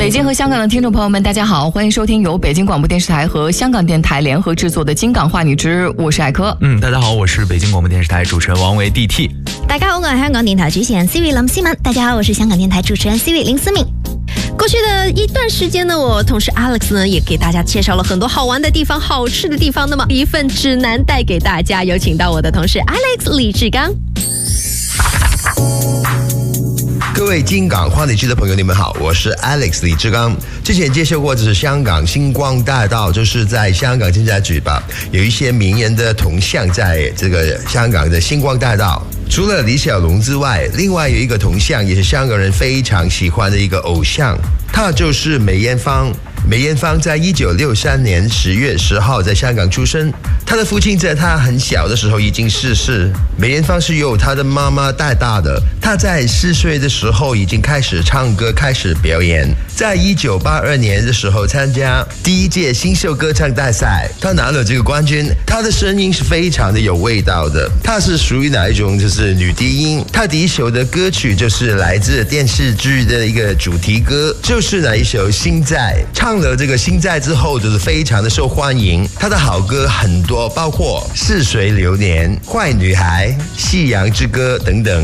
北京和香港的听众朋友们，大家好，欢迎收听由北京广播电视台和香港电台联合制作的《京港话你知》，我是艾科。 大家好，我是北京广播电视台主持人王维 DT。 大家好，我是香港电台主持人 Siri 林思敏。大家好，我是香港电台主持人 Siri 林思敏。过去的一段时间呢，我同事 Alex 呢也给大家介绍了很多好玩的地方、好吃的地方。那么一份指南带给大家，有请到我的同事 Alex 李志刚。 各位京港话你知的朋友，你们好，我是 Alex 李志刚。之前介绍过，这是香港星光大道，就是在香港正在举办，有一些名人的铜像在这个香港的星光大道。除了李小龙之外，另外有一个铜像也是香港人非常喜欢的一个偶像，他就是梅艳芳。梅艳芳在1963年10月10号在香港出生，她的父亲在她很小的时候已经逝世。梅艳芳是由她的妈妈带大的，她在4岁的时候已经开始唱歌，开始表演。在1982年的时候参加第1届新秀歌唱大赛，她拿了这个冠军。她的声音是非常的有味道的，她是属于哪一种，就是女低音。她第一首的歌曲就是来自电视剧的一个主题歌，就是哪一首《心在》。唱了这个《心在》之后，就是非常的受欢迎。她的好歌很多，包括《似水流年》、《坏女孩》、《夕阳之歌》等等。